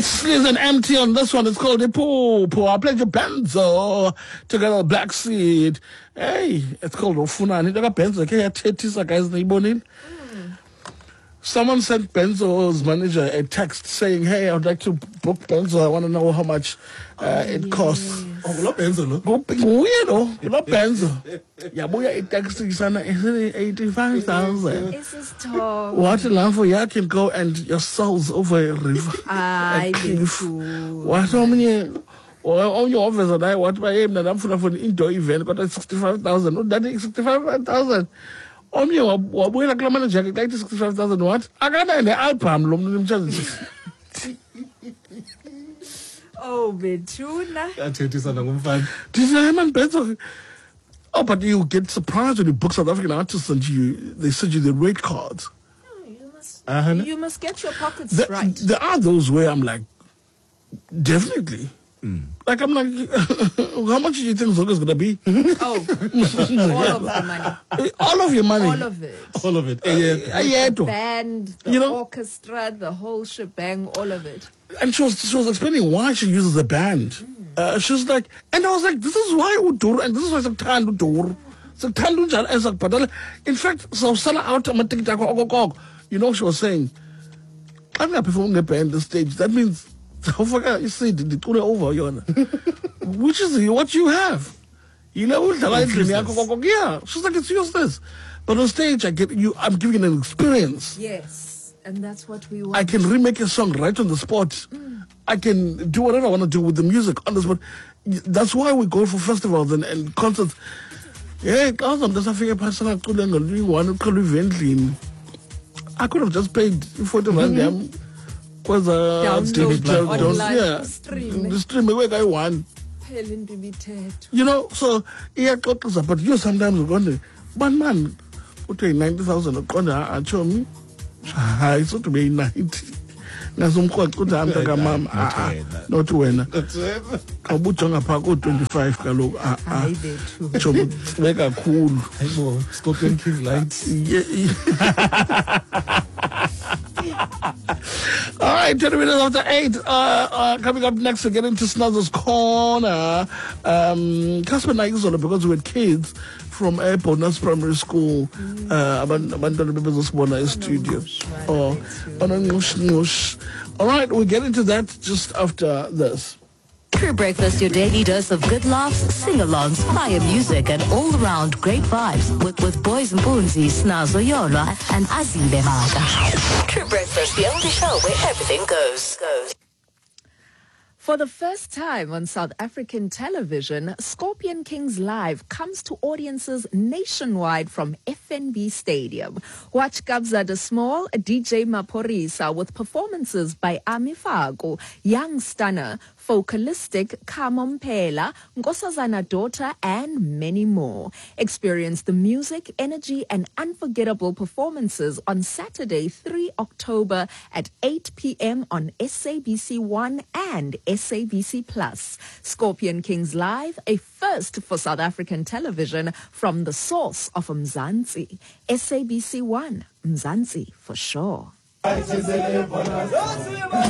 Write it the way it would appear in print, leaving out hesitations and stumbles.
It's Sleaze and Empty on this one. It's called Ipopo. I played your Benzo together, Black Seed. Hey, it's called Ofunani. Benzo. Okay, Tetisa guys, someone sent Benzo's manager a text saying, "Hey, I would like to book Benzo. I want to know how much it costs." Oh, not Benzo, no? Weirdo, not Benzo. Yabuya it text sana 85,000. This is top. What a lamb for you can go and your soul's over a river. I What how many? On your office and I what my aim that I'm full of an indoor event got 65,000. No, that is 65,000. Omnye wabuya kula manager like 65,000 what? Akana ne album lo mntu Oh, Bethuna. Oh, but you get surprised when you book South African artists and they send you the rate cards. You must get your pockets right. There are those where I'm like, definitely. Like I'm like, how much do you think Zoga's gonna be? Oh, all of the money. All of your money. All of it. All of it. The band, the orchestra, the whole shebang, all of it. And she was explaining why she uses a band. She was like, and I was like, this is why Udur, and this is why Saktandu Dur. Saktandu Jan and Sakpadal. In fact, so Sala out you know, she was saying, I'm not performing the band the stage. That means you see the tour over, which is what you have. You know, yeah. She's like, it's useless. But on stage, I'm giving an experience. Yes, and that's what we want. I can remake a song right on the spot. I can do whatever I want to do with the music on the spot. That's why we go for festivals and concerts. Yeah, I could have just paid 40 rand. Was the stream where I want. You know, so but you sometimes are going to, one man put 90,000 on show me. I saw to be 90. Nasumkwa kuta amtaka mama not wena kabuchonga phako 25 kaloku chobu beka cool Scorpion King lights. All right, 20 minutes after 8. Coming up next, we get into Snazzo's Corner. Casper Naizola, because we had kids from Airport Nurse Primary School. Abantwana bebezosibona studio. All right, we get into that just after this. True Breakfast, your daily dose of good laughs, sing-alongs, fire music, and all-around great vibes with Boys and Boonzi, Snazzo Yola, and Azile Maga. True Breakfast, the only show where everything goes. For the first time on South African television, Scorpion Kings Live comes to audiences nationwide from FNB Stadium. Watch Kabza De Small, DJ Maporisa with performances by Ami Faku, Young Stunner, Focalistic, Kamompela, Nkosazana Daughter, and many more. Experience the music, energy, and unforgettable performances on Saturday, 3 October at 8 p.m. on SABC1 and SABC Plus. Scorpion Kings Live, a first for South African television from the source of Mzansi. SABC1, Mzansi for sure.